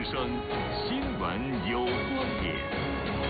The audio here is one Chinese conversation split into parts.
声，新闻有观点。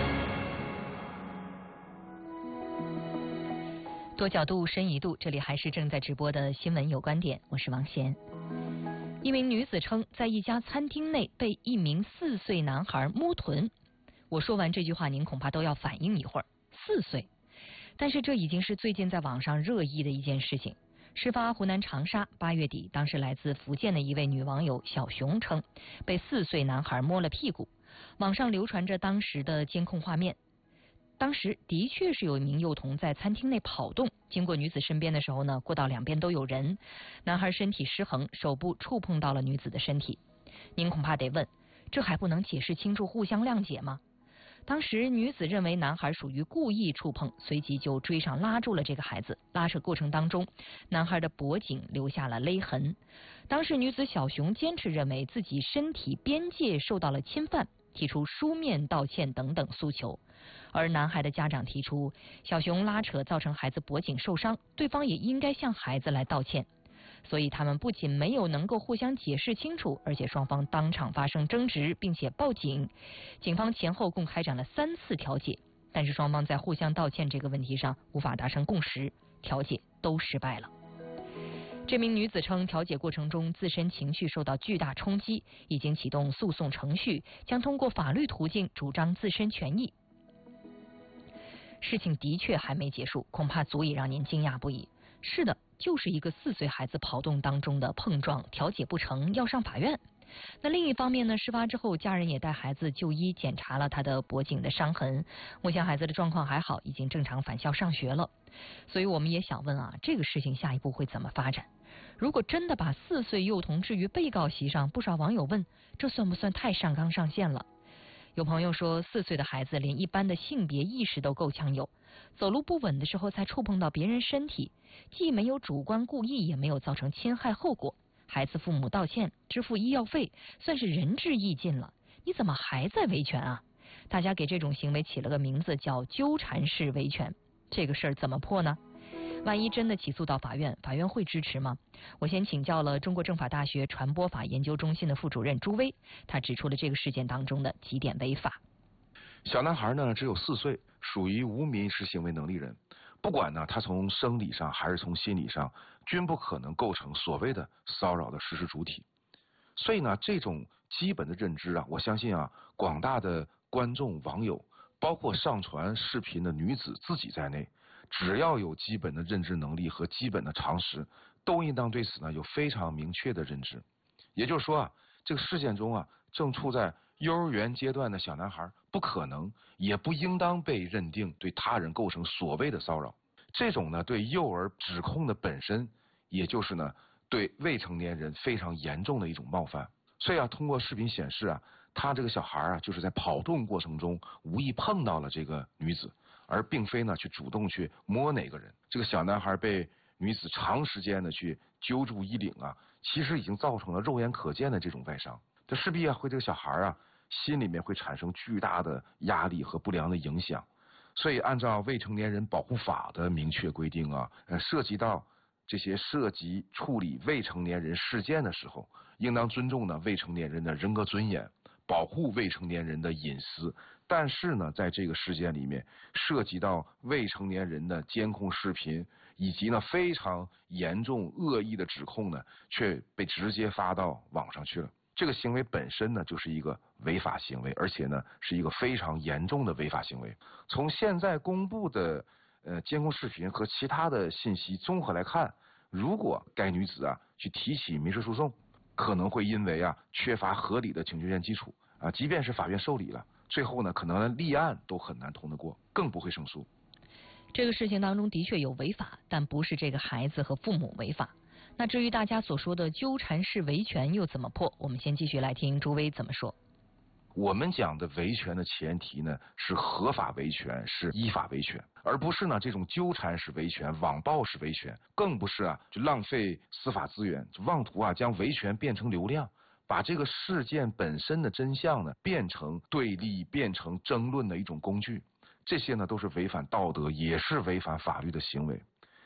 多角度，深一度，这里还是正在直播的新闻有观点，我是王贤。一名女子称，在一家餐厅内被一名4岁男孩摸臀。我说完这句话，您恐怕都要反应一会儿，4岁。但是这已经是最近在网上热议的一件事情。事发湖南长沙，8月底，当时来自福建的一位女网友小熊称，被4岁男孩摸了屁股。网上流传着当时的监控画面。当时的确是有一名幼童在餐厅内跑动，经过女子身边的时候呢，过道两边都有人，男孩身体失衡，手部触碰到了女子的身体。您恐怕得问，这还不能解释清楚，互相谅解吗？当时女子认为男孩属于故意触碰，随即就追上拉住了这个孩子。拉扯过程当中，男孩的脖颈留下了勒痕。当时女子小熊坚持认为自己身体边界受到了侵犯，提出书面道歉等等诉求。而男孩的家长提出，小熊拉扯造成孩子脖颈受伤，对方也应该向孩子来道歉。所以他们不仅没有能够互相解释清楚，而且双方当场发生争执，并且报警。警方前后共开展了3次调解，但是双方在互相道歉这个问题上无法达成共识，调解都失败了。这名女子称，调解过程中自身情绪受到巨大冲击，已经启动诉讼程序，将通过法律途径主张自身权益。事情的确还没结束，恐怕足以让您惊讶不已。是的，就是一个4岁孩子跑动当中的碰撞，调解不成要上法院。那另一方面呢，事发之后家人也带孩子就医检查了他的脖颈的伤痕，目前孩子的状况还好，已经正常返校上学了。所以我们也想问啊，这个事情下一步会怎么发展？如果真的把4岁幼童置于被告席上，不少网友问，这算不算太上纲上线了？有朋友说，4岁的孩子连一般的性别意识都够呛有，走路不稳的时候才触碰到别人身体，既没有主观故意，也没有造成侵害后果。孩子父母道歉，支付医药费，算是仁至义尽了。你怎么还在维权啊？大家给这种行为起了个名字叫纠缠式维权。这个事儿怎么破呢？万一真的起诉到法院，法院会支持吗？我先请教了中国政法大学传播法研究中心的副主任朱威，他指出了这个事件当中的几点违法。 小男孩呢只有4岁，属于无民事行为能力人，不管呢他从生理上还是从心理上，均不可能构成所谓的骚扰的实施主体。所以呢，这种基本的认知啊，我相信啊，广大的观众网友，包括上传视频的女子自己在内，只要有基本的认知能力和基本的常识，都应当对此呢有非常明确的认知。也就是说啊，这个事件中啊，正处在幼儿园阶段的小男孩，不可能也不应当被认定对他人构成所谓的骚扰。这种呢对幼儿指控的本身，也就是呢对未成年人非常严重的一种冒犯。所以啊，通过视频显示啊，他这个小孩啊，就是在跑动过程中无意碰到了这个女子，而并非呢去主动去摸哪个人。这个小男孩被女子长时间的去揪住衣领啊，其实已经造成了肉眼可见的这种外伤。这势必啊会这个小孩啊心里面会产生巨大的压力和不良的影响。所以按照未成年人保护法的明确规定啊，涉及到这些涉及处理未成年人事件的时候，应当尊重呢未成年人的人格尊严，保护未成年人的隐私。但是呢，在这个事件里面，涉及到未成年人的监控视频，以及呢非常严重恶意的指控呢，却被直接发到网上去了。这个行为本身呢，就是一个违法行为，而且呢是一个非常严重的违法行为。从现在公布的监控视频和其他的信息综合来看，如果该女子啊去提起民事诉讼，可能会因为啊缺乏合理的请求权基础啊，即便是法院受理了，最后呢可能立案都很难通得过，更不会胜诉。 这个事情当中的确有违法，但不是这个孩子和父母违法。那至于大家所说的纠缠式维权又怎么破，我们先继续来听朱威怎么说。 我们讲的维权的前提呢是合法维权，是依法维权，而不是呢这种纠缠式维权、网暴式维权，更不是啊就浪费司法资源，就妄图啊将维权变成流量，把这个事件本身的真相呢变成对立、变成争论的一种工具。这些呢都是违反道德，也是违反法律的行为。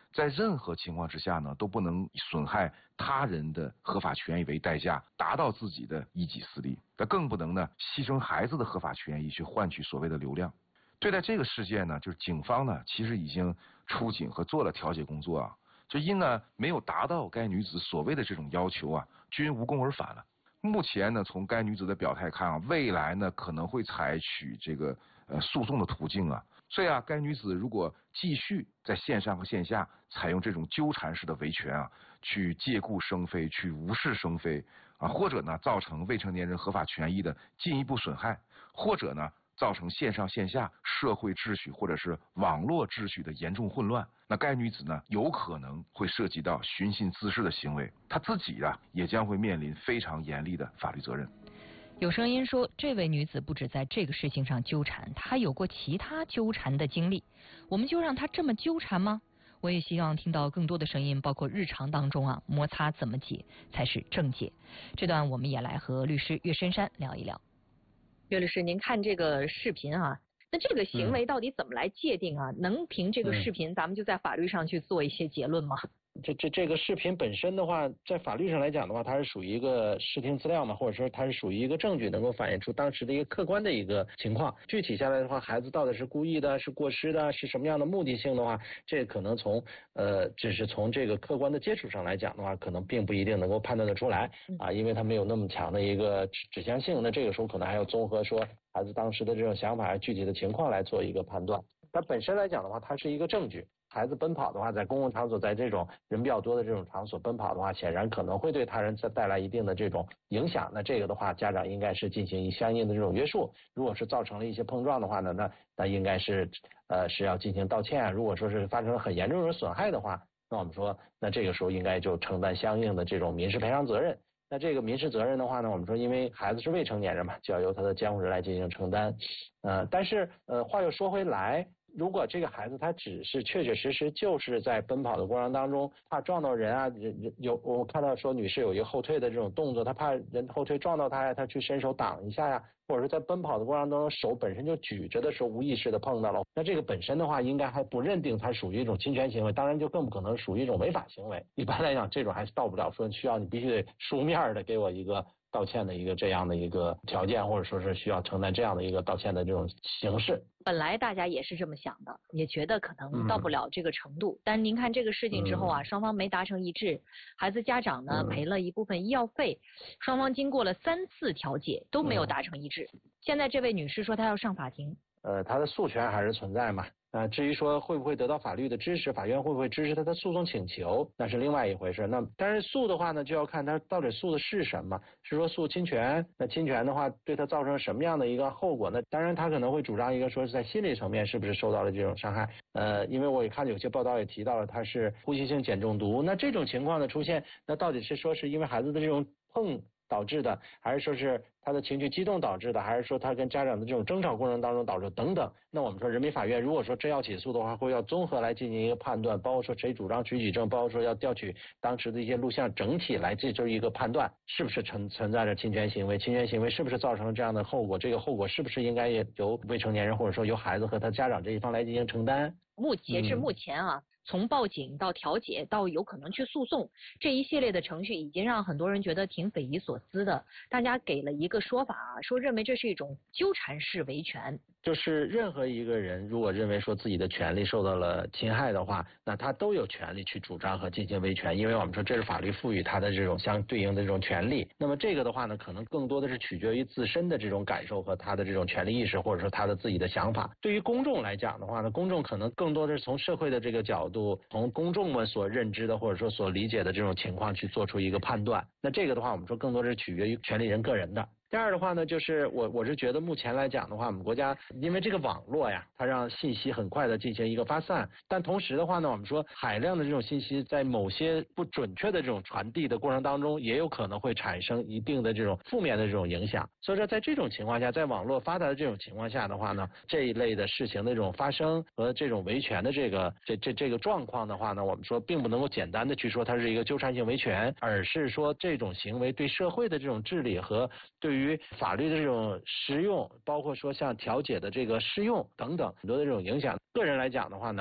在任何情况之下呢，都不能以损害他人的合法权益为代价，达到自己的一己私利。那更不能呢，牺牲孩子的合法权益去换取所谓的流量。对待这个事件呢，就是警方呢，其实已经出警和做了调解工作啊。就因呢没有达到该女子所谓的这种要求啊，均无功而返了。目前呢，从该女子的表态看啊，未来呢可能会采取这个诉讼的途径啊。所以啊，该女子如果继续在线上和线下采用这种纠缠式的维权啊，去借故生非，去无事生非啊，或者呢造成未成年人合法权益的进一步损害，或者呢造成线上线下社会秩序或者是网络秩序的严重混乱，那该女子呢有可能会涉及到寻衅滋事的行为，她自己啊也将会面临非常严厉的法律责任。 有声音说，这位女子不止在这个事情上纠缠，她有过其他纠缠的经历，我们就让她这么纠缠吗？我也希望听到更多的声音，包括日常当中啊摩擦怎么解才是正解。这段我们也来和律师岳深山聊一聊。岳律师，您看这个视频啊，那这个行为到底怎么来界定啊？能凭这个视频咱们就在法律上去做一些结论吗？ 这个视频本身的话，在法律上来讲的话，它是属于一个视听资料嘛，或者说它是属于一个证据，能够反映出当时的一个客观的一个情况。具体下来的话，孩子到底是故意的，是过失的，是什么样的目的性的话，这可能只是从这个客观的接触上来讲的话，可能并不一定能够判断得出来啊，因为它没有那么强的一个指向性。那这个时候可能还要综合说孩子当时的这种想法、具体的情况来做一个判断。它本身来讲的话，它是一个证据。孩子奔跑的话，在公共场所，在这种人比较多的这种场所奔跑的话，显然可能会对他人带来一定的这种影响。那这个的话，家长应该是进行相应的这种约束。如果是造成了一些碰撞的话呢，那应该是要进行道歉。如果说是发生了很严重的损害的话，那我们说，那这个时候应该就承担相应的这种民事赔偿责任。那这个民事责任的话呢，我们说因为孩子是未成年人嘛，就要由他的监护人来进行承担。但是话又说回来，如果这个孩子他只是确确实实就是在奔跑的过程当中怕撞到人啊，我看到说女士有一个后退的这种动作，他怕人后退撞到他呀，他去伸手挡一下呀，或者是在奔跑的过程当中手本身就举着的时候无意识的碰到了，那这个本身的话应该还不认定它属于一种侵权行为，当然就更不可能属于一种违法行为。一般来讲这种还是到不了说需要你必须得书面的给我一个道歉的一个这样的一个条件，或者说是需要承担这样的一个道歉的这种形式。 本来大家也是这么想的，也觉得可能到不了这个程度。但您看这个事情之后啊，双方没达成一致，孩子家长呢赔了一部分医药费，双方经过了3次调解都没有达成一致。现在这位女士说她要上法庭。 她的诉权还是存在嘛？至于说会不会得到法律的支持，法院会不会支持他的诉讼请求，那是另外一回事。那但是诉的话呢，就要看他到底诉的是什么，是说诉侵权，那侵权的话对他造成什么样的一个后果呢？当然他可能会主张一个说是在心理层面是不是受到了这种伤害。因为我也看有些报道也提到了他是呼吸性碱中毒，那这种情况的出现，那到底是说是因为孩子的这种碰导致的，还是说是他的情绪激动导致的，还是说他跟家长的这种争吵过程当中导致等等。那我们说人民法院如果说真要起诉的话，会要综合来进行一个判断，包括说谁主张取举证，包括说要调取当时的一些录像，整体来这就是一个判断是不是存在着侵权行为，侵权行为是不是造成了这样的后果，这个后果是不是应该也由未成年人或者说由孩子和他家长这一方来进行承担。 截至目前啊，从报警到调解到有可能去诉讼，这一系列的程序已经让很多人觉得挺匪夷所思的。大家给了一个说法，说认为这是一种纠缠式维权。 就是任何一个人如果认为说自己的权利受到了侵害的话，那他都有权利去主张和进行维权，因为我们说这是法律赋予他的这种相对应的这种权利。那么这个的话呢，可能更多的是取决于自身的这种感受和他的这种权利意识，或者说他的自己的想法。对于公众来讲的话呢，公众可能更多的是从社会的这个角度，从公众们所认知的或者说所理解的这种情况去做出一个判断。那这个的话，我们说更多是取决于权利人个人的。第二的话呢，就是我是觉得目前来讲的话，我们国家因为这个网络呀，它让信息很快的进行一个发散，但同时的话呢，我们说海量的这种信息在某些不准确的这种传递的过程当中，也有可能会产生一定的这种负面的这种影响。所以说在这种情况下，在网络发达的这种情况下的话呢，这一类的事情的这种发生和这种维权的这个状况的话呢，我们说并不能够简单的去说它是一个纠缠性维权，而是说这种行为对社会的这种治理和对于法律的这种实用，包括说像调解的这个适用等等很多的这种影响。个人来讲的话呢，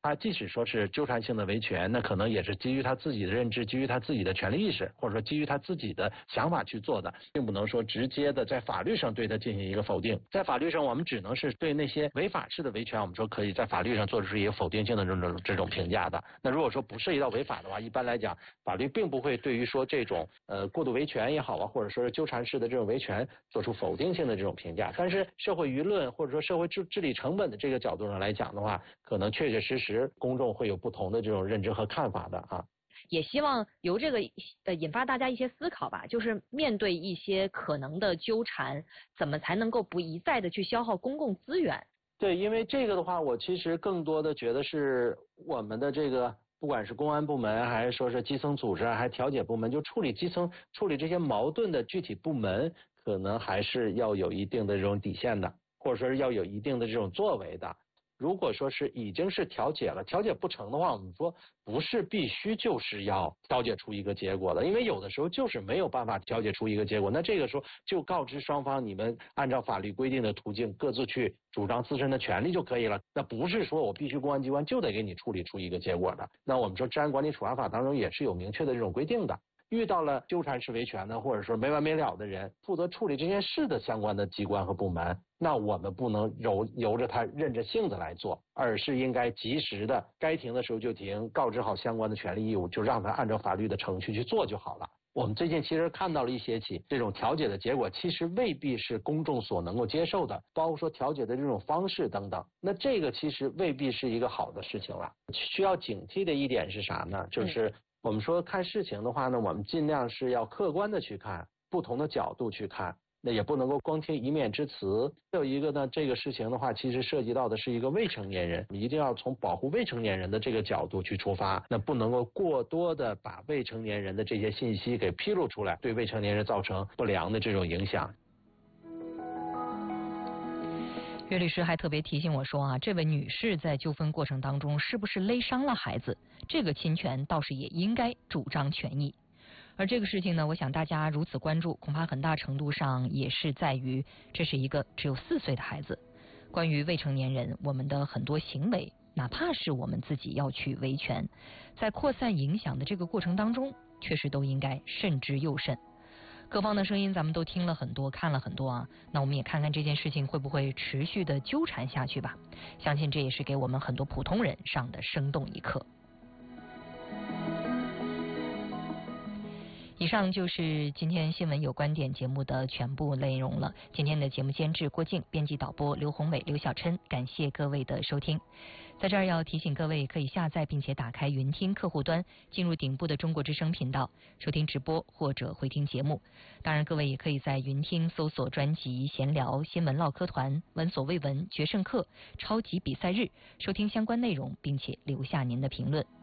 他即使说是纠缠性的维权，那可能也是基于他自己的认知，基于他自己的权利意识，或者说基于他自己的想法去做的，并不能说直接的在法律上对他进行一个否定。在法律上，我们只能是对那些违法式的维权，我们说可以在法律上做出一个否定性的这种评价的。那如果说不涉及到违法的话，一般来讲，法律并不会对于说这种过度维权也好啊，或者说是纠缠式的这种维权做出否定性的这种评价。但是社会舆论或者说社会治理成本的这个角度上来讲的话，可能确确实实公众会有不同的这种认知和看法的啊。 也希望由这个引发大家一些思考吧，就是面对一些可能的纠缠，怎么才能够不一再的去消耗公共资源？ 对，因为这个的话，我其实更多的觉得是我们的这个不管是公安部门还是说是基层组织还是调解部门，就处理这些矛盾的具体部门，可能还是要有一定的这种底线的，或者说是要有一定的这种作为的。如果说是已经是调解了，调解不成的话，我们说不是必须就是要调解出一个结果的，因为有的时候就是没有办法调解出一个结果，那这个时候就告知双方你们按照法律规定的途径各自去主张自身的权利就可以了，那不是说我必须公安机关就得给你处理出一个结果的。那我们说治安管理处罚法当中也是有明确的这种规定的。遇到了纠缠式维权的，或者说没完没了的人，负责处理这件事的相关的机关和部门，那我们不能由着他任着性子来做，而是应该及时的该停的时候就停，告知好相关的权利义务，就让他按照法律的程序去做就好了。我们最近其实看到了一些起这种调解的结果，其实未必是公众所能够接受的，包括说调解的这种方式等等，那这个其实未必是一个好的事情了。需要警惕的一点是啥呢？就是我们说看事情的话呢，我们尽量是要客观的去看，不同的角度去看，那也不能够光听一面之词。还有一个呢，这个事情的话，其实涉及到的是一个未成年人，一定要从保护未成年人的这个角度去出发，那不能够过多的把未成年人的这些信息给披露出来，对未成年人造成不良的这种影响。 岳律师还特别提醒我说啊，这位女士在纠纷过程当中是不是勒伤了孩子，这个侵权倒是也应该主张权益。而这个事情呢，我想大家如此关注，恐怕很大程度上也是在于这是一个只有4岁的孩子。关于未成年人，我们的很多行为，哪怕是我们自己要去维权，在扩散影响的这个过程当中，确实都应该慎之又慎。各方的声音咱们都听了很多，看了很多啊，那我们也看看这件事情会不会持续的纠缠下去吧。相信这也是给我们很多普通人上的生动一课。以上就是今天新闻有观点节目的全部内容了。今天的节目监制郭静，编辑导播刘宏伟、刘小琛，感谢各位的收听。在这儿要提醒各位，可以下载并且打开云听客户端，进入顶部的中国之声频道，收听直播或者回听节目。当然，各位也可以在云听搜索专辑闲聊、新闻唠嗑团、闻所未闻、决胜课、超级比赛日，收听相关内容，并且留下您的评论。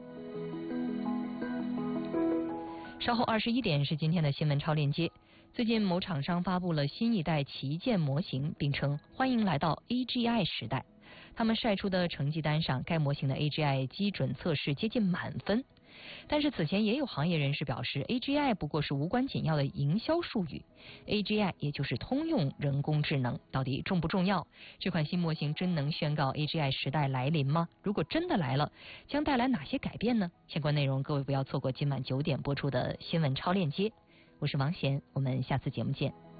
稍后21点是今天的新闻超链接。最近某厂商发布了新一代旗舰模型，并称欢迎来到 AGI 时代。他们晒出的成绩单上，该模型的 AGI 基准测试接近满分。但是此前也有行业人士表示 ，AGI 不过是无关紧要的营销术语。AGI 也就是通用人工智能，到底重不重要？这款新模型真能宣告 AGI 时代来临吗？如果真的来了，将带来哪些改变呢？相关内容各位不要错过今晚9点播出的新闻超链接。我是王贤，我们下次节目见。